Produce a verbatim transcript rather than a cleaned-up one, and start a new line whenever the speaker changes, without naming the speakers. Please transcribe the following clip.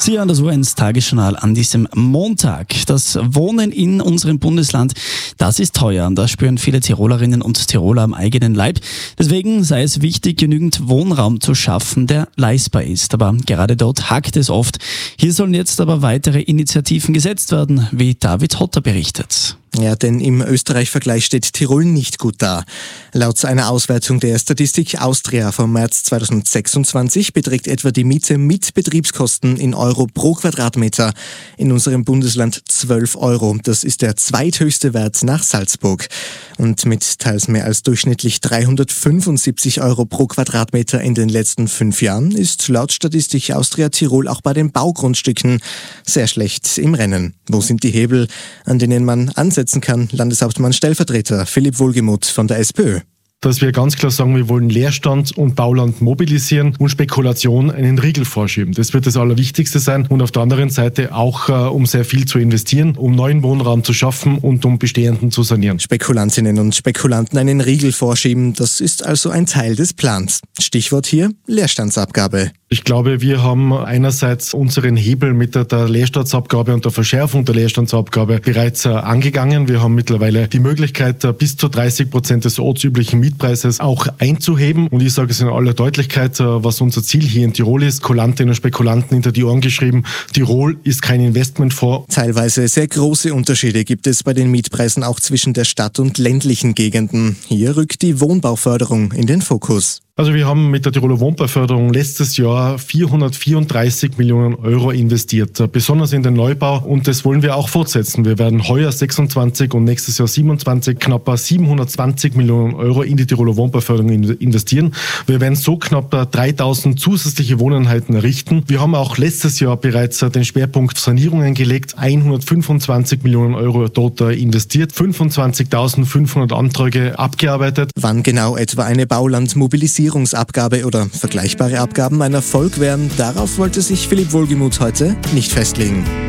Sie hören das U eins Tagesjournal an diesem Montag. Das Wohnen in unserem Bundesland, das ist teuer. Das spüren viele Tirolerinnen und Tiroler am eigenen Leib. Deswegen sei es wichtig, genügend Wohnraum zu schaffen, der leistbar ist. Aber gerade dort hakt es oft. Hier sollen jetzt aber weitere Initiativen gesetzt werden, wie David Hotter berichtet.
Ja, denn im Österreich-Vergleich steht Tirol nicht gut da. Laut einer Auswertung der Statistik Austria vom März zweitausendsechsundzwanzig beträgt etwa die Miete mit Betriebskosten in Euro pro Quadratmeter in unserem Bundesland zwölf Euro. Das ist der zweithöchste Wert nach Salzburg. Und mit teils mehr als durchschnittlich dreihundertfünfundsiebzig Euro pro Quadratmeter in den letzten fünf Jahren ist laut Statistik Austria Tirol auch bei den Baugrundstücken sehr schlecht im Rennen. Wo sind die Hebel, an denen man ansetzen kann? Landeshauptmann Stellvertreter Philipp Wohlgemuth von der SPÖ.
Dass wir ganz klar sagen, wir wollen Leerstand und Bauland mobilisieren und Spekulation einen Riegel vorschieben. Das wird das Allerwichtigste sein und auf der anderen Seite auch, äh, um sehr viel zu investieren, um neuen Wohnraum zu schaffen und um bestehenden zu sanieren.
Spekulantinnen und Spekulanten einen Riegel vorschieben, das ist also ein Teil des Plans. Stichwort hier Leerstandsabgabe.
Ich glaube, wir haben einerseits unseren Hebel mit der, der Leerstandsabgabe und der Verschärfung der Leerstandsabgabe bereits äh, angegangen. Wir haben mittlerweile die Möglichkeit, äh, bis zu dreißig Prozent des ortsüblichen Mietpreises auch einzuheben. Und ich sage es in aller Deutlichkeit, äh, was unser Ziel hier in Tirol ist. Kulantinnen und Spekulanten hinter die Ohren geschrieben. Tirol ist kein Investmentfonds.
Teilweise sehr große Unterschiede gibt es bei den Mietpreisen auch zwischen der Stadt und ländlichen Gegenden. Hier rückt die Wohnbauförderung in den Fokus.
Also wir haben mit der Tiroler Wohnbauförderung letztes Jahr vierhundertvierunddreißig Millionen Euro investiert, besonders in den Neubau, und das wollen wir auch fortsetzen. Wir werden heuer sechsundzwanzig und nächstes Jahr siebenundzwanzig knapp siebenhundertzwanzig Millionen Euro in die Tiroler Wohnbauförderung investieren. Wir werden so knapp dreitausend zusätzliche Wohneinheiten errichten. Wir haben auch letztes Jahr bereits den Schwerpunkt Sanierungen gelegt, hundertfünfundzwanzig Millionen Euro dort investiert, fünfundzwanzigtausendfünfhundert Anträge abgearbeitet.
Wann genau etwa eine Baulandmobilisierung Abgabe oder vergleichbare Abgaben ein Erfolg wären, darauf wollte sich Philipp Wohlgemuth heute nicht festlegen.